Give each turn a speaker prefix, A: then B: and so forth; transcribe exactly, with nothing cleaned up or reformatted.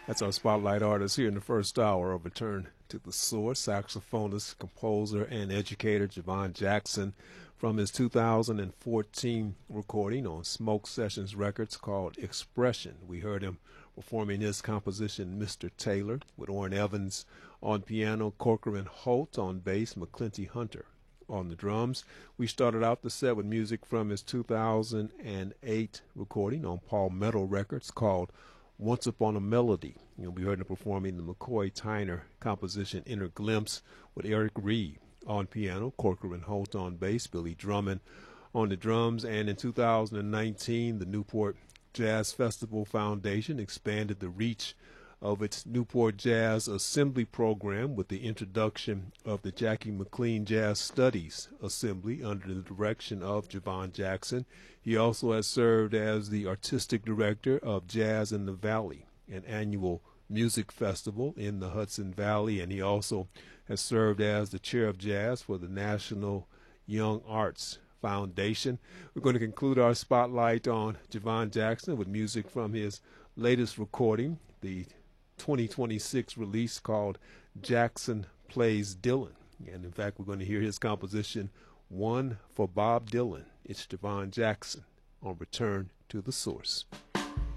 A: That's our spotlight artist here in the first hour of Return to the Source, saxophonist, composer, and educator Javon Jackson from his two thousand fourteen recording on Smoke Sessions Records called Expression. We heard him performing his composition Mister Taylor with Orrin Evans on piano, Corcoran Holt on bass, McClinty Hunter on the drums. We started out the set with music from his two thousand eight recording on Palmetto Records called Once Upon a Melody. You'll be heard him performing the McCoy Tyner composition Inner Glimpse with Eric Reed on piano, Corcoran Holt on bass, Billy Drummond on the drums. And in two thousand nineteen, the Newport Jazz Festival Foundation expanded the reach of its Newport Jazz Assembly program with the introduction of the Jackie McLean Jazz Studies Assembly under the direction of Javon Jackson. He also has served as the artistic director of Jazz in the Valley, an annual music festival in the Hudson Valley, and he also has served as the chair of jazz for the National Young Arts Foundation. We're going to conclude our spotlight on Javon Jackson with music from his latest recording, the twenty twenty-six release called Jackson Plays Dylan. And in fact, we're going to hear his composition, One for Bob Dylan. It's Javon Jackson on Return to the Source.